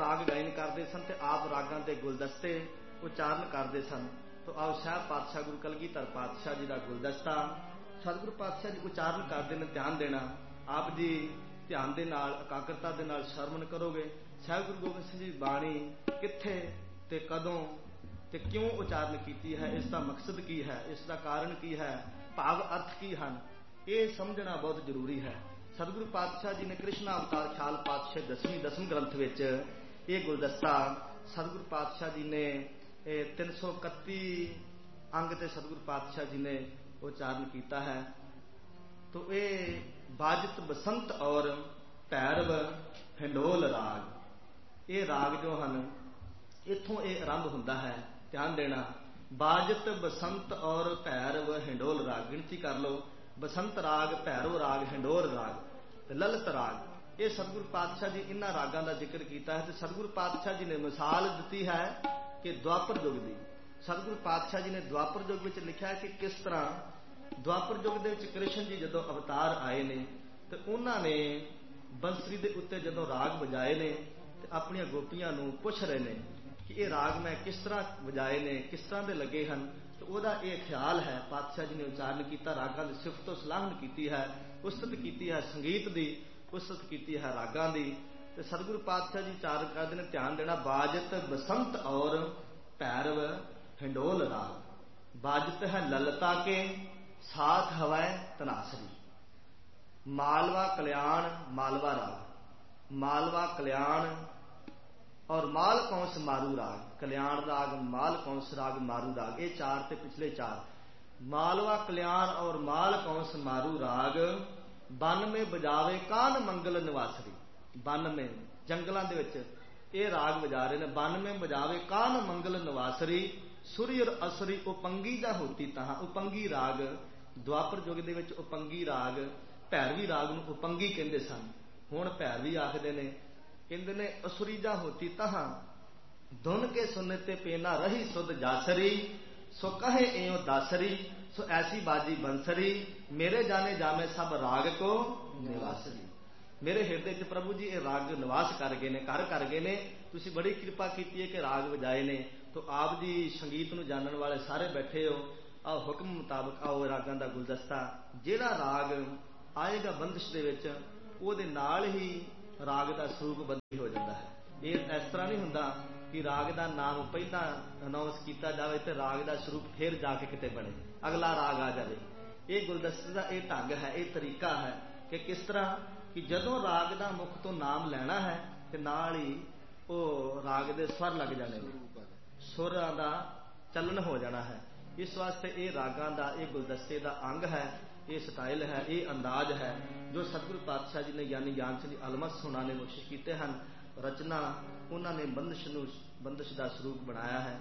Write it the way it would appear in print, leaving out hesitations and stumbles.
ਰਾਗ ਗਾਇਨ ਕਰਦੇ ਸਨ ਤੇ ਆਪ ਰਾਗਾਂ ਦੇ ਗੁਲਦਸਤੇ ਉਚਾਰਨ ਕਰਦੇ ਸਨ। तो आओ शाह पातशाह गुरु कलगीधर पातशाह जी का गुलदस्ता सतगुरु पातशाह जी उचारण करते हैं। ध्यान देना, आप जी ध्यान के नाल एकाग्रता के नाल श्रवण करोगे। साहिब गुरु गोबिंद सिंह जी बाणी कित्थे ते कदों ते क्यों उचारण की है, इसका मकसद की है, इसका कारण की है, भाव अर्थ की हैं, ये समझना बहुत जरूरी है। सतगुरु पातशाह जी ने कृष्ण अवतार ख्याल पातशाह दसम ग्रंथ विच ये गुलदस्ता सतगुरु पातशाह जी ने 331 अंग ते सतगुरु पातशाह जी ने उच्चारण किया है। तो ये बाजत बसंत और भैरव हिंडोल राग, ये राग जो हैं इथों ये आरंभ होता है। ध्यान देना, बाजत बसंत और भैरव हिंडोल राग, गिनती कर लो, बसंत राग, भैरव राग, हिंडोल राग, ललित राग, ये सतगुरु पातशाह जी इन्हां रागां का जिक्र किया है। तो सतगुरु पातशाह जी ने मिसाल दी है कि द्वापर युग की। सतगुरु पातशाह जी ने द्वापर युग में लिखा है कि किस तरह द्वापर युग के कृष्ण जी जदों अवतार आए ने तो उन्होंने बंसरी के उत्ते जदों राग बजाए ने तो अपन गोपियां नूं पुछ रहे हैं कि ये राग मैं किस तरह बजाए ने, किस तरह के लगे हैं। तो वह ये ख्याल है, पातशाह जी ने उच्चारण किया, रागां की सिफत सलाहन की है, उस्तत की है, संगीत की उस्तत की है, रागां की। तो सतगुरु पातशाह जी उच्चारण करते हैं। ध्यान देना, बाजत बसंत और भैरव हिंडोल राग, बाजत है ललता के साथ हवाए तनासरी, मालवा कल्याण मालवा राग, मालवा कल्याण और माल कौंस मारू राग, कल्याण राग, माल कौंस राग, मारू राग, ये चार ते पिछले चार। मालवा कल्याण और माल कौंस मारू राग, बन में बजावे कान मंगल निवासरी, बन में जंगलों के ये राग बजा रहे हैं। बन में बजावे कान मंगल निवासरी, सुरी और असरी उपंगी जा होती तहां, उपंगी राग द्वापर युग दे विच उपंगी राग, भैरवी राग नूं उपंगी कहंदे सन, हुण भैरवी आखदे ने, कहंदे ने असुरी जा होती तहां, धुन के सुने ते पेना रही सुध जासरी, सो कहे एओ दासरी, सो ऐसी बाजी बंसरी, मेरे जाने जामे सब राग को निवासरी। मेरे हृदय च प्रभु जी ये राग निवास कर गए ने, घर कर गए ने, तुसी बड़ी कृपा की है कि राग बजाए ने। तो आप जी संगीत नूं जानन वाले सारे बैठे हो, आओ हुक्म मुताबक आओ रागां दा गुलदस्ता, जिहड़ा राग आएगा बंदिश दे विच उहदे नाल ही राग दा स्वरूप बदली हो जाता है। ये इस तरह नहीं हुंदा कि राग दा नाम पहला अनाउंस किया जाए तो राग दा स्वरूप फिर जाके किते बने अगला राग आ जाए। ये गुलदस्ते का ये ढंग है, ये तरीका है कि किस तरह कि जदों राग का मुख तो नाम लेना है तो नाल ही वो राग दे स्वर लग जाने, सुरां दा चलन हो जाना है। इस वास्ते ये रागां दा ये गुलदस्ते का अंग है, ये स्टाइल है, ये अंदाज है जो सतगुरु पातशाह जी ने यानी ज्ञान सिंह अलमस सुनाने कोशिश किए हैं। रचना उन्होंने बंदिश का स्वरूप बनाया है।